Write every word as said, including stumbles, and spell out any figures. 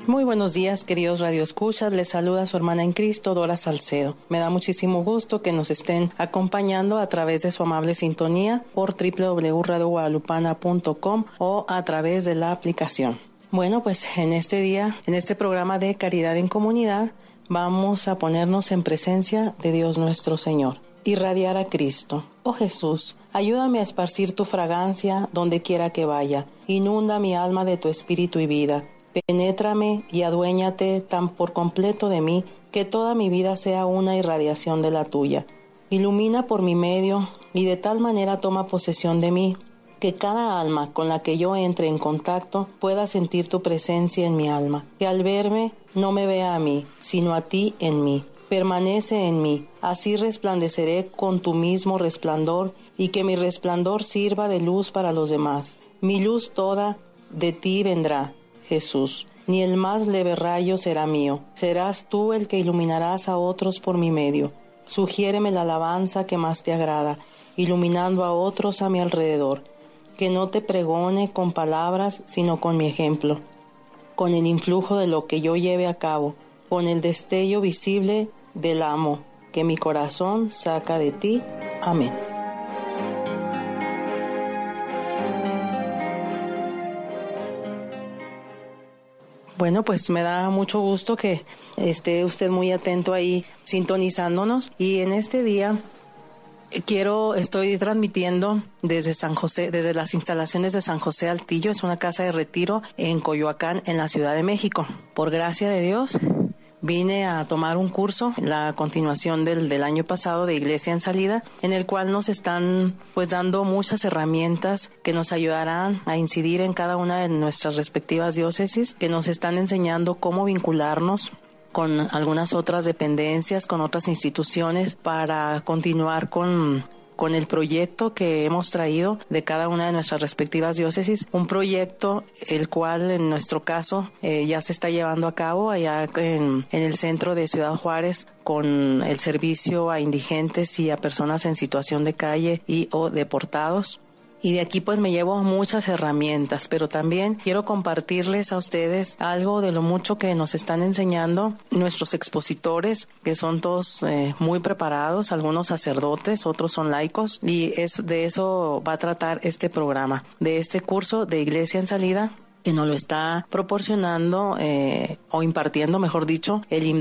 Muy buenos días, queridos radioescuchas. Les saluda su hermana en Cristo, Dora Salcedo. Me da muchísimo gusto que nos estén acompañando a través de su amable sintonía por doble u doble u doble u punto radio guadalupana punto com o a través de la aplicación. Bueno, pues en este día, en este programa de Caridad en Comunidad, vamos a ponernos en presencia de Dios nuestro Señor. Irradiar a Cristo. Oh Jesús, ayúdame a esparcir tu fragancia donde quiera que vaya. Inunda mi alma de tu espíritu y vida. Penétrame y aduéñate tan por completo de mí que toda mi vida sea una irradiación de la tuya. Ilumina por mi medio y de tal manera toma posesión de mí que cada alma con la que yo entre en contacto pueda sentir tu presencia en mi alma. Que al verme no me vea a mí, sino a ti en mí. Permanece en mí, así resplandeceré con tu mismo resplandor y que mi resplandor sirva de luz para los demás. Mi luz toda de ti vendrá, Jesús, ni el más leve rayo será mío. Serás tú el que iluminarás a otros por mi medio. Sugiéreme la alabanza que más te agrada, iluminando a otros a mi alrededor. Que no te pregone con palabras, sino con mi ejemplo, con el influjo de lo que yo lleve a cabo, con el destello visible del amo que mi corazón saca de ti. Amén. Bueno, pues me da mucho gusto que esté usted muy atento ahí sintonizándonos, y en este día quiero, estoy transmitiendo desde San José, desde las instalaciones de San José Altillo. Es una casa de retiro en Coyoacán, en la Ciudad de México. Por gracia de Dios, vine a tomar un curso, la continuación del, del año pasado de Iglesia en Salida, en el cual nos están pues dando muchas herramientas que nos ayudarán a incidir en cada una de nuestras respectivas diócesis, que nos están enseñando cómo vincularnos con algunas otras dependencias, con otras instituciones, para continuar con, con el proyecto que hemos traído de cada una de nuestras respectivas diócesis. Un proyecto el cual en nuestro caso eh, ya se está llevando a cabo allá en, en el centro de Ciudad Juárez, con el servicio a indigentes y a personas en situación de calle y o deportados. Y de aquí pues me llevo muchas herramientas, pero también quiero compartirles a ustedes algo de lo mucho que nos están enseñando nuestros expositores, que son todos eh, muy preparados, algunos sacerdotes, otros son laicos, y es, de eso va a tratar este programa, de este curso de Iglesia en Salida, que nos lo está proporcionando eh, o impartiendo, mejor dicho, el